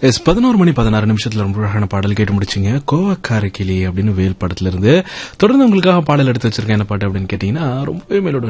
S 11:16 ரொம்ப அழகான பாடல் கேட்டு முடிச்சிங்க. கோவக்கார கிளி அப்படின்னு வேல் படத்துல இருந்து தொடர்ந்து உங்களுக்காக பாடல் எடுத்து வச்சிருக்கேன். என்ன பாட்டு அப்படின்னு கேட்டீங்கன்னா ரொம்பவே மேலோட